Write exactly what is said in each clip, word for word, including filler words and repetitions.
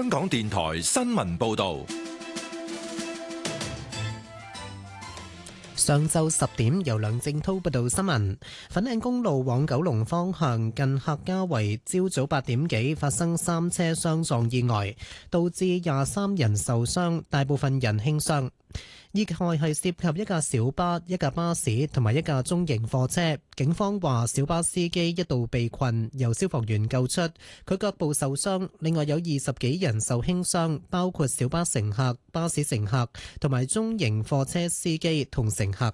香港電台新聞報道。 上晝十點，由梁正滔報道新聞。粉嶺公路往九龍方向近客家圍，朝早八點幾發生三車相撞意外，導致廿三人受傷，大部分人輕傷。意外係涉及一架小巴、一架巴士同埋一架中型貨車。警方話小巴司機一度被困，由消防員救出，佢腳部受傷。另外有二十幾人受輕傷，包括小巴乘客、巴士乘客同埋中型貨車司機同乘客。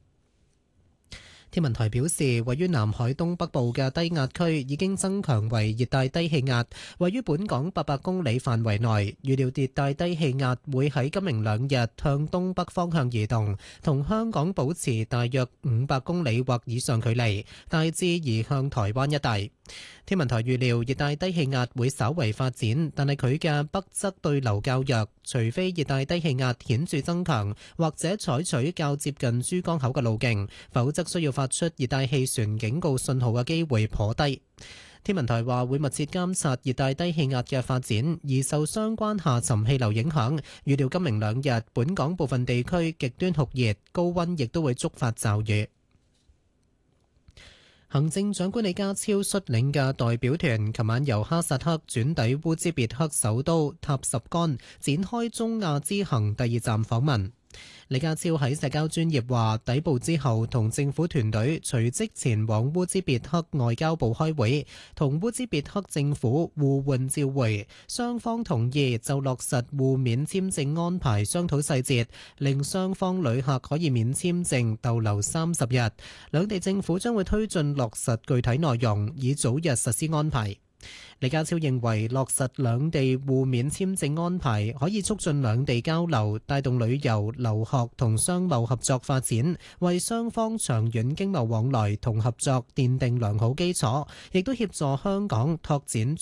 天文台表示，位於南海東北部嘅低壓區已經增強為熱帶低氣壓，位於本港八百公里範圍內。預料熱帶低氣壓會喺今明兩日向東北方向移動，同香港保持大約五百公里或以上距離，大致移向台灣一帶。天文台預料熱帶低氣壓會稍為發展，但係佢嘅北側對流較弱，除非熱帶低氣壓顯著增強，或者採取較接近珠江口嘅路徑，否則需要發出熱帶氣旋警告信號嘅機會頗低。天文台話會密切監察熱帶低氣壓嘅發展，而受相關下沉氣流影響，預料今明兩日本港部分地區極端酷熱，高溫亦都會觸發驟雨。行政長官李家超率領嘅代表團琴晚由哈薩克轉抵烏茲別克首都塔什干，展開中亞之行第二站訪問。李家超喺社交專頁話，抵埗之後同政府團隊隨即前往烏茲別克外交部開會，同烏茲別克政府互換照會，雙方同意就落實互免簽證安排商討細節，令雙方旅客可以免簽證逗留三十日。兩地政府將會推進落實具體內容，以早日實施安排。李家超認為落實兩地互免簽證安排可以促進兩地交流，帶動旅遊、留學同商貿合作發展，為雙方長遠經貿往來同合作奠定良好基礎，亦都協助香港拓展